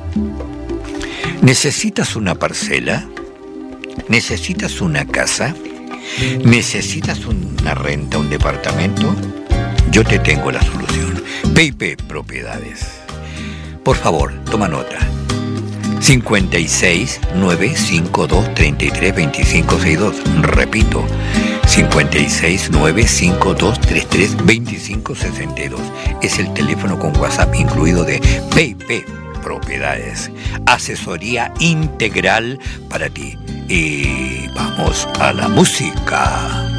¿Necesitas una parcela? ¿Necesitas una casa? ¿Necesitas una renta, un departamento? Yo te tengo la solución. P&P Propiedades. Por favor, toma nota. 56 952 33 25 62. Repito, 56 952 33 25 62. Es el teléfono con WhatsApp incluido de P&P Propiedades. Asesoría integral para ti. Y vamos a la música.